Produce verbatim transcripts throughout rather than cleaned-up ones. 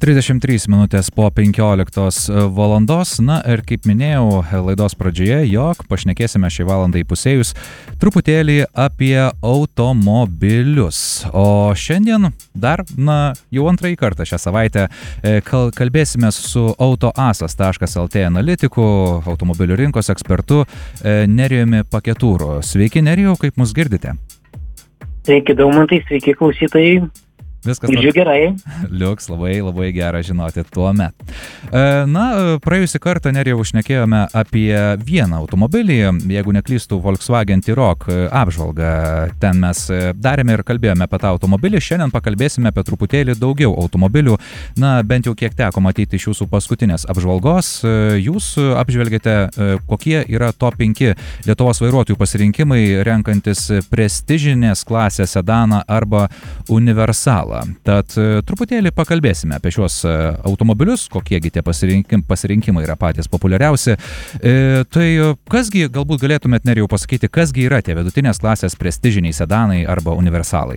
trisdešimt trys minutės po penkioliktos valandos. Na ir kaip minėjau laidos pradžioje, jog pašnekėsime šį valandą įpusėjus truputėlį apie automobilius. O šiandien dar, na, jau antrąjį kartą šią savaitę kal- kalbėsime su autoasas taškas el tė analitiku, automobilių rinkos ekspertu Nerijumi Paketūru. Sveiki, Nerijau, kaip mus girdite? Sveiki, Daumantai, sveiki, klausytojai. Viskas Girdžiu gerai. Liuks, labai, labai gera žinoti tuomet. Na, praėjusį kartą, Nerijau, šnekėjome apie vieną automobilį, jeigu neklystų Volkswagen T-Roc apžvalgą. Ten mes darėme ir kalbėjome apie tą automobilį. Šiandien pakalbėsime apie truputėlį daugiau automobilių. Na, bent jau kiek teko matyti iš jūsų paskutinės apžvalgos. Jūs apžvelgėte, kokie yra top penki Lietuvos vairuotojų pasirinkimai, renkantis prestižinės klasės sedaną arba universalą. Tad truputėlį pakalbėsime apie šiuos automobilius, kokiegi tie pasirinkim, pasirinkimai yra patys populiariausi. E, tai kasgi, galbūt galėtumėt, Nerijau, pasakyti, kasgi yra tie vidutinės klasės prestižiniai sedanai arba universalai?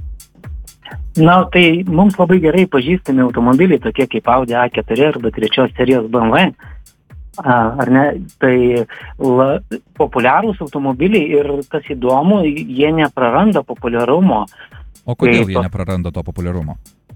Na, tai mums labai gerai pažįstami automobiliai, tokie kaip Audi A keturi arba trečios serijos B M W. Ar ne? Tai la, populiarūs automobiliai ir kas įdomu, jie nepraranda populiarumo. O kodėl jie nepraranda to populiarumo?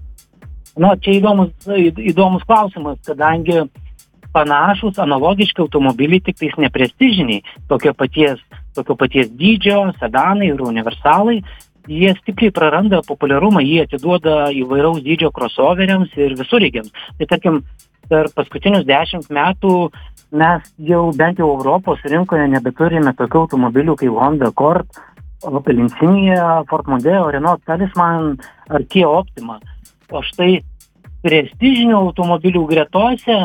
Nu, čia įdomus, įdomus klausimas, kadangi panašus, analogiški automobiliai, tik tais neprestižiniai, tokio paties, tokio paties dydžio, sedanai ir universalai, jie stipriai praranda populiarumą, jie atiduoda įvairaus dydžio crossoveriams ir visureigiams. Tai tarkim, per paskutinius dešimt metų mes jau bent jau Europos rinkoje nebeturime tokių automobilių kaip Honda Accord, Opel Insignia, Ford Mondeo, Renault Talisman ar Kia Optima. O štai prestižinių automobilių gretose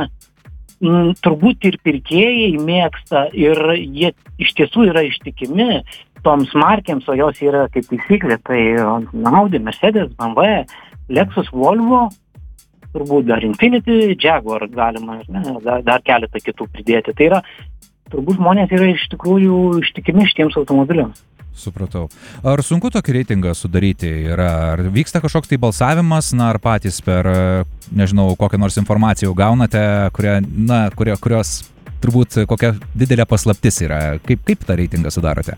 m, turbūt ir pirkėjai mėgsta ir jie iš tiesų yra ištikimi toms markėms, o jos yra kaip taisyklė, tai Audi, Mercedes, B M W, Lexus, Volvo, turbūt dar Infiniti, Jaguar galima, ne, dar, dar keletą kitų pridėti. Tai yra, turbūt žmonės yra iš tikrųjų ištikimi šitiems automobiliams. Supratau. Ar sunku tokį reitingą sudaryti yra? Ar vyksta kažkoks tai balsavimas, na, ar patys per, nežinau, kokią nors informaciją gaunate, kuria, na, kuria, kurios turbūt kokia didelė paslaptis yra? Kaip, kaip tą reitingą sudarote?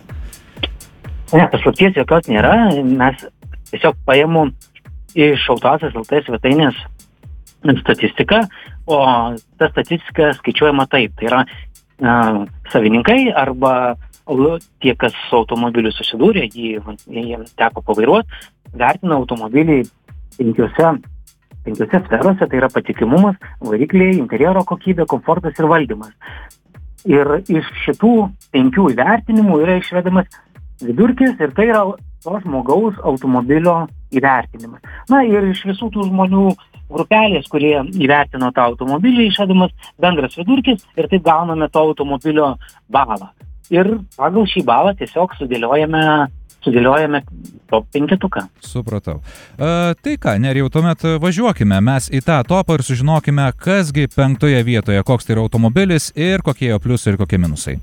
Ne, paslapties jokios nėra. Mes tiesiog paėmų iš autoasas el tė svetainės statistiką, o ta statistika skaičiuojama taip. Tai yra uh, savininkai arba tie, kas su automobiliu susidūrė, jį, jiems teko pavairuoti, vertina automobilį penkiose, penkiose sferose, tai yra patikimumas, varikliai, interjero kokybė, komfortas ir valdymas. Ir iš šitų penkių įvertinimų yra išvedamas vidurkis ir tai yra to žmogaus automobilio įvertinimas. Na ir iš visų tų žmonių grupelės, kurie įvertino tą automobilį, išvedamas bendras vidurkis ir taip gauname to automobilio balą. Ir pagal šį balą tiesiog sudėliojame, sudėliojame top penketuką. Supratau. E, tai ką, Nerijau, tuomet važiuokime mes į tą topą ir sužinokime, kasgi penktoje vietoje, koks tai yra automobilis ir kokie jo pliusai ir kokie minusai.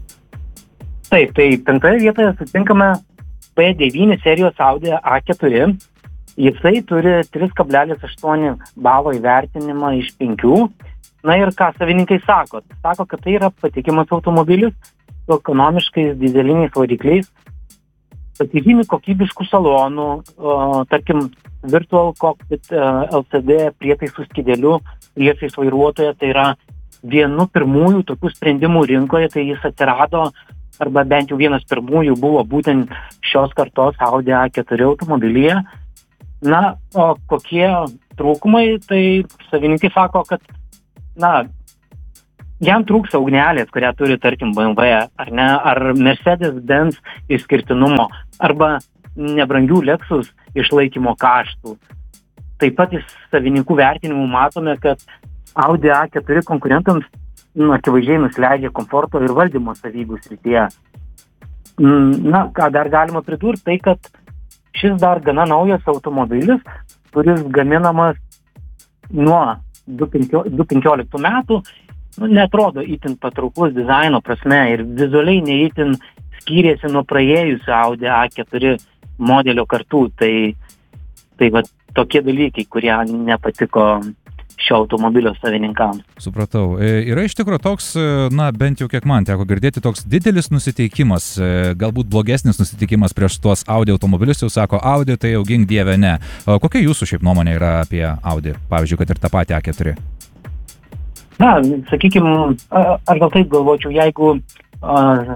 Taip, tai penktoje vietoje sutinkame P devyni serijos Audi A keturi. Jisai turi trys kablelis aštuoni balo įvertinimą iš penkių. Na ir ką savininkai sako? Sako, kad tai yra patikimas automobilis, su ekonomiškais dizeliniais varikliais, pasižymi kokybiškų salonų, o, tarkim, Virtual Cockpit L C D prietaisų skydeliu priešais vairuotoją, tai yra vienu pirmųjų tokių sprendimų rinkoje, tai jis atsirado, arba bent jau vienas pirmųjų buvo būtent šios kartos Audi A keturi automobilyje. Na, o kokie trūkumai, tai savininkai sako, kad, na, jam trūksta ugnelės, kurią turi, tarkim, B M W, ar ne, ar Mercedes-Benz išskirtinumo, arba nebrangių Lexus išlaikymo kaštų. Taip pat iš savininkų vertinimų matome, kad Audi A keturi konkurentams nu, akivaizdžiai nusileidžia komforto ir valdymo savybių srityje. Na, ką dar galima pridurti, tai kad šis dar gana naujas automobilis, kuris gaminamas nuo du tūkstančiai penkioliktų metų, nu, netrodo itin patrauklus dizaino prasme ir vizualiai neįtin skyrėsi nuo praėjusio Audi A keturi modelio kartų. Tai, tai va, tokie dalykai, kurie nepatiko šio automobilio savininkams. Supratau. Yra iš tikrųjų toks, na, bent jau kiek man teko girdėti, toks didelis nusiteikimas, galbūt blogesnis nusiteikimas prieš tuos Audi automobilius, jau sako, Audi tai jau gink dieve ne. Kokia jūsų šiaip nuomonė yra apie Audi, pavyzdžiui, kad ir tą patį A keturi? Na, sakykime, aš gal taip galvočiau, jeigu uh,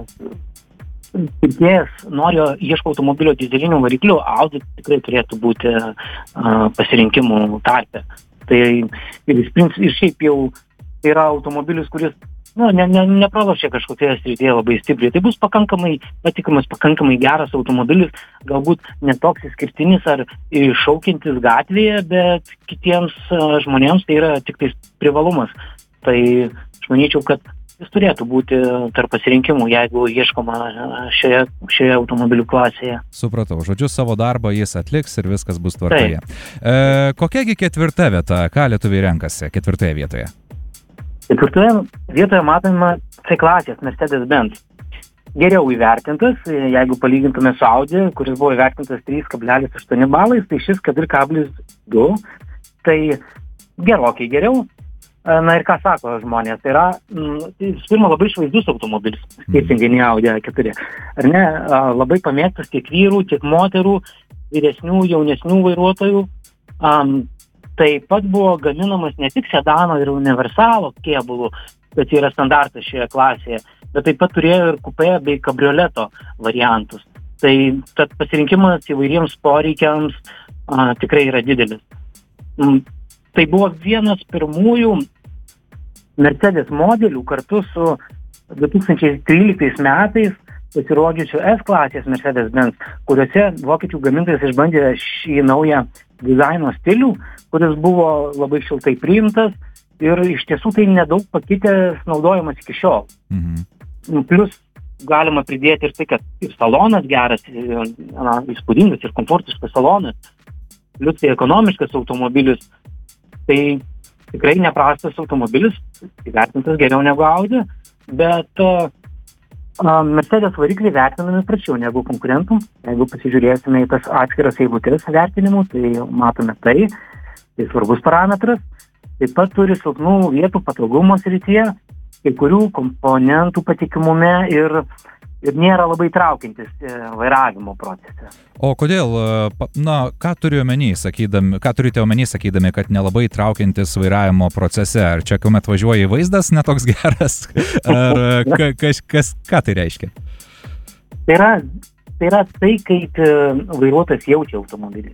pirkėjas nori ieško automobilio dyzelinių variklių, Audi tikrai turėtų būti uh, pasirinkimų tarpe. Tai ir, ir šiaip jau tai yra automobilis, kuris nu, ne, ne, nepralošia kažkokioje srityje labai stipriai. Tai bus pakankamai patikimas, pakankamai geras automobilis, galbūt netoks išskirtinis ar iššaukiantis gatvėje, bet kitiems uh, žmonėms tai yra tik tais privalumas. Tai aš manyčiau, kad jis turėtų būti tarp pasirinkimų, jeigu ieškoma šioje, šioje automobilių klasėje. Supratau. Žodžiu, savo darbą jis atliks ir viskas bus tvarkoje. E, kokiagi ketvirta vieta? Ką lietuviai renkasi ketvirtoje vietoje? Ketvirtoje vietoje matome C klasės Mercedes-Benz. Geriau įvertintas, jeigu palygintume su Audi, kuris buvo įvertintas trys kablelis aštuoni balais, tai šis keturi kablelis du. Tai gerokai geriau. Na ir ką sako žmonės, tai yra visų pirma labai išvaizdus automobilis, skirtingai nei Audi A keturi. Ar ne, labai pamėgtas tiek vyrų, tiek moterų, vyresnių, jaunesnių vairuotojų. Um, taip pat buvo gaminamas ne tik sedano ir universalo kėbulų, bet yra standartas šioje klasėje, bet taip pat turėjo ir kupė bei kabrioleto variantus. Tai tad pasirinkimas įvairiems poreikiams a, tikrai yra didelis. Mm, tai buvo vienas pirmųjų Mercedes modelių kartu su du tūkstančiai tryliktais metais pasirodžiusiu S klasės Mercedes-Benz, kuriuose vokiečių gamintojas išbandė šį naują dizaino stilių, kuris buvo labai šiltai priimtas ir iš tiesų tai nedaug pakitęs naudojamas iki šiol. Mhm. Plus galima pridėti ir tai, kad ir salonas geras, na, įspūdingas ir komfortiškas salonas, plus tai ekonomiškas automobilis, tai tikrai neprastas automobilis, įvertintas geriau negu Audi, bet uh, Mercedes varikliai vertinami prašiau negu konkurentų. Jeigu pasižiūrėsime į tas atskiras eilutės vertinimų, tai matome tai, tai svarbus parametras. Taip pat turi silpnų vietų patogumo srityje, kai kurių komponentų patikimume ir, ir nėra labai traukiantis vairavimo procese. O kodėl, na, ką turiu omeny, sakydami, ką turite omeny, sakydami, kad nelabai traukiantis vairavimo procese? Ar čia, kuomet važiuoji, vaizdas netoks geras? Ar ka, kas, kas, ką tai reiškia? Tai yra tai, yra tai kaip vairuotojas jaučia automobilį.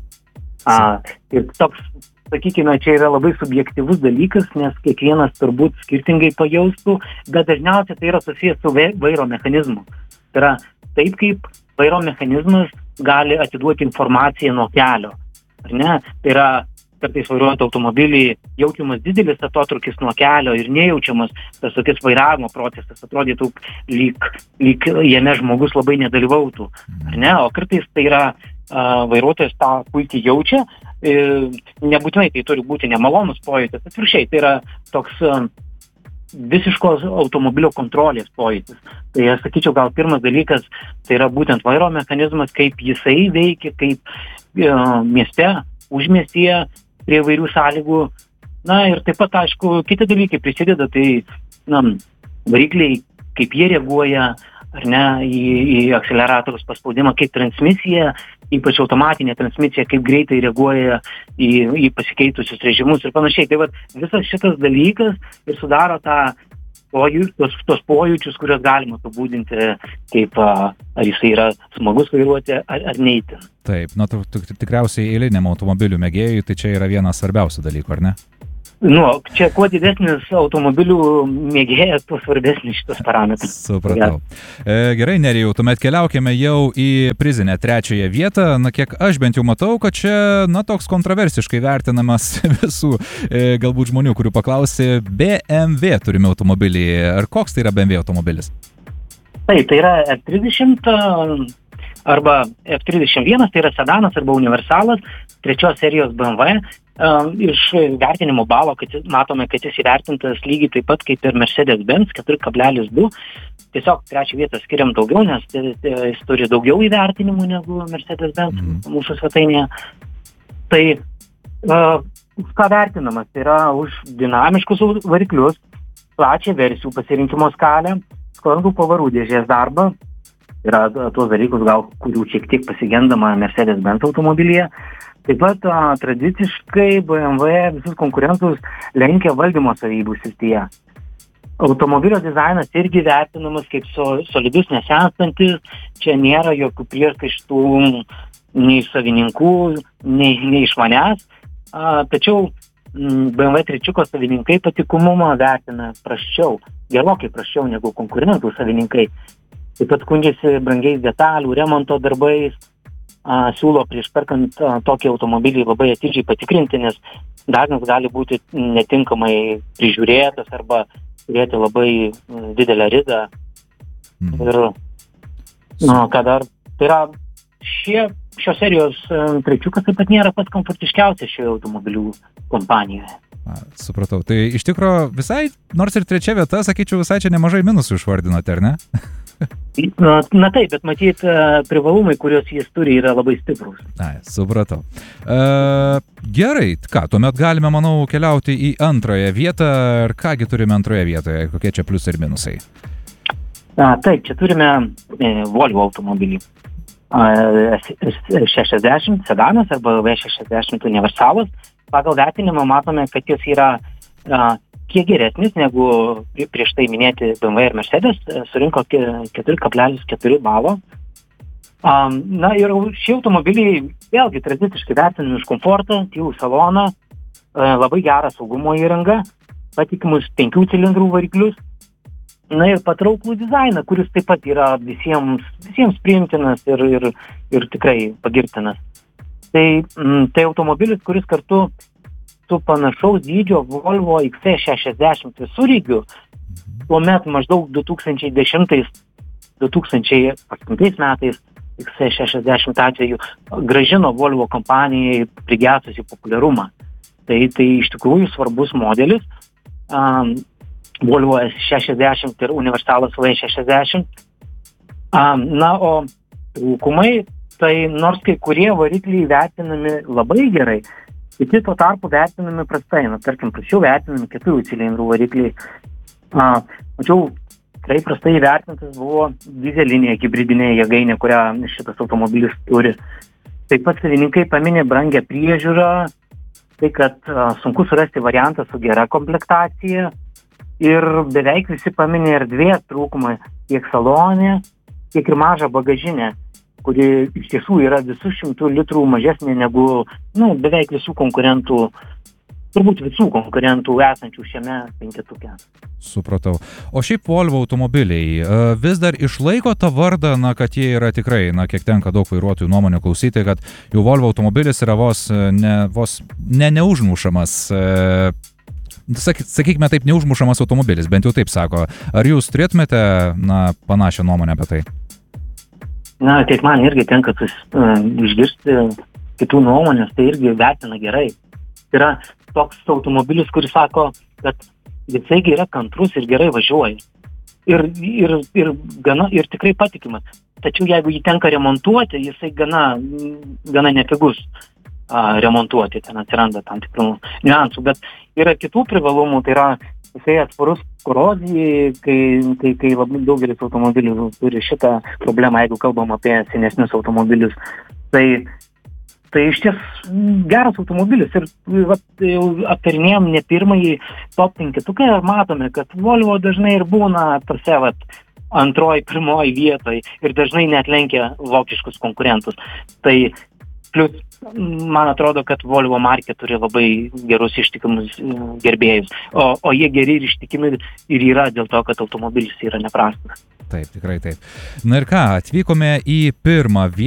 A, ir toks, sakykime, čia yra labai subjektyvus dalykas, nes kiekvienas turbūt skirtingai pajaustų, bet dažniausiai tai yra susijęs su vairo mechanizmu. Tai yra taip, kaip vairo mechanizmas gali atiduoti informaciją nuo kelio. Ar ne? Tai yra kartais vairuojant automobilį jaučiamas didelis atotrūkis nuo kelio ir nejaučiamas tas tokis vairavimo procesas, atrodytų lyg, lyg jame žmogus labai nedalyvautų. Ar ne? O kartais tai yra uh, vairuotojas tą puikiai jaučia, e, nebūtinai tai turi būti nemalonus pojūtis, atvirkščiai, tai yra toks uh, visiškos automobilio kontrolės pojūtis. Tai aš sakyčiau, gal pirmas dalykas, tai yra būtent vairo mechanizmas, kaip jisai veikia, kaip uh, mieste, užmiestyje, prie vairių sąlygų. Na ir taip pat, aišku, kiti dalykai prisideda, tai na, varikliai, kaip jie reaguoja, ar ne, į, į akceleratoriaus paspaudimą, kaip transmisija, ypač automatinė transmisija, kaip greitai reaguoja į, į pasikeitusius režimus ir panašiai. Tai vat, visas šitas dalykas ir sudaro tą pojū, tos, tos pojūčius, kuriuos galima apibūdinti, kaip ar jisai yra smagus vairuoti ar, ar neįtin. Taip, na, tikriausiai eiliniam automobilių mėgėjui tai čia yra vienas svarbiausių dalykų, ar ne? Nu, čia kuo didesnis automobilių mėgėjas, tuo svarbesnis šitas parametras. Supratau. E, gerai, Nerijau, tuomet keliaukime jau į prizinę trečiąją vietą. Na, kiek aš bent jau matau, kad čia, na, toks kontroversiškai vertinamas visų e, galbūt žmonių, kurių paklausė, B M W turime automobilį. Ar koks tai yra B M W automobilis? Taip, tai yra F trisdešimt arba F trisdešimt vienas, tai yra sedanas arba universalas, trečios serijos B M W. Iš vertinimo balo, kad matome, kad jis įvertintas lygiai taip pat kaip ir Mercedes-Benz keturi kablelis du. Tiesiog trečią vietą skiriam daugiau, nes jis turi daugiau įvertinimų negu Mercedes-Benz mm. mūsų svetainėje. Tai uh, už ką vertinamas, tai yra už dinamiškus variklius, plačią versijų pasirinkimo skalę, sklandų pavarų dėžės darbą, yra tuos dalykus, gal kurių šiek tiek pasigendama Mercedes-Benz automobilyje. Taip pat a, tradiciškai B M W visus konkurentus lenkia valdymo savybių srityje. Automobilio dizainas irgi vertinamas kaip so, solidus, nesenstantis, čia nėra jokių priekaištų nei savininkų, nei, nei iš manęs. A, tačiau m, B M W trečiuko savininkai patikumumą vertina prasčiau, gerokai prasčiau negu konkurentų savininkai. Taip pat skundžiasi brangiais detalių, remonto darbais, a, siūlo prieš perkant a, tokį automobilį labai atidžiai patikrinti, nes dažnas gali būti netinkamai prižiūrėtas arba turėti labai didelę ridą. Mm. Ir, nu, ką dar, tai yra šie, šios serijos trečiukas taip pat nėra pats komfortiškiausias šioje automobilių kompanijoje. A, supratau. Tai iš tikro visai, nors ir trečia vieta, sakyčiau, visai čia nemažai minusų išvardinote, ar ne? Na, na taip, bet matyt, privalumai, kuriuos jis turi, yra labai stiprus. Ai, supratau. E, gerai, ką, tuomet galime, manau, keliauti į antrąją vietą. Ir kągi turime antroje vietoje, kokie čia pliusai ir minusai? A, taip, čia turime e, Volvo automobilį. S šešiasdešimt sedanas arba V šešiasdešimt universalas. Pagal vertinimą matome, kad jis yra a, kiek geresnis negu prieš tai minėti B M W ir Mercedes, surinko keturi kablelis keturi balo. Um, na ir šie automobiliai vėlgi tradiciškai vertinami už komfortą, tylų saloną, labai gerą saugumo įrangą, patikimus penkių cilindrų variklius, na ir patrauklų dizainą, kuris taip pat yra visiems, visiems priimtinas ir, ir, ir tikrai pagirtinas. Tai, m, tai automobilis, kuris kartu su panašaus dydžio Volvo X C šešiasdešimt visureigiu, tuomet maždaug du tūkstančiai dešimtais du tūkstančiai aštuntais metais X C šešiasdešimt atveju grąžino Volvo kompanijai prigesusį populiarumą. Tai, tai iš tikrųjų svarbus modelis. Um, Volvo S šešiasdešimt ir universalas V šešiasdešimt. Um, na, o trūkumai, tai nors kai kurie varikliai vertinami labai gerai, kiti tuo tarpu vertinami prastai, na, tarkim, prasčiau vertinami keturių cilindrų varikliai. A, mačiau, tikrai prastai vertintas buvo dizelinė hibridinė jėgainė, kurią šitas automobilis turi. Taip pat savininkai paminė brangę priežiūrą, tai kad a, sunku surasti variantą su gera komplektacija ir beveik visi paminė erdvės trūkumą tiek salone, tiek ir mažą bagažinę, kuri iš tiesų yra visų šimtų litrų mažesnė negu, nu, beveik visų konkurentų, turbūt visų konkurentų esančių šiame penketuke. Supratau. O šiaip Volvo automobiliai vis dar išlaiko tą vardą, na, kad jie yra tikrai, na, kiek tenka daug vairuotojų nuomonių klausyti, kad jų Volvo automobilis yra vos ne, vos ne neužmušamas, saky, sakykime taip, neužmušamas automobilis, bent jau taip sako. Ar jūs turėtumėte, na, panašią nuomonę apie tai? Na, kiek man irgi tenka sus, uh, išgirsti kitų nuomonės, tai irgi vertina gerai. Tai yra toks automobilis, kuris sako, kad jisai yra kantrus ir gerai važiuoja. Ir, ir, ir, gana, ir tikrai patikimas. Tačiau jeigu jį tenka remontuoti, jisai gana, gana nepigus uh, remontuoti, ten atsiranda tam tikrų niuansų. Bet yra kitų privalumų, tai yra jisai atsparus korozijai, kai, kai, kai labai daugelis automobilių turi šitą problemą, jeigu kalbam apie senesnius automobilius. Tai, tai iš ties geras automobilis ir vat, jau aptarinėjom ne pirmąjį top penketuką ir matome, kad Volvo dažnai ir būna tose vat, antroji, pirmoji vietoj ir dažnai net lenkia vokiškus konkurentus. Tai plius, man atrodo, kad Volvo markė turi labai gerus ištikimus gerbėjus. O, o jie geri ir ištikimi ir yra dėl to, kad automobilis yra neprastas. Taip, tikrai taip. Na ir ką, atvykome į pirmą vietą.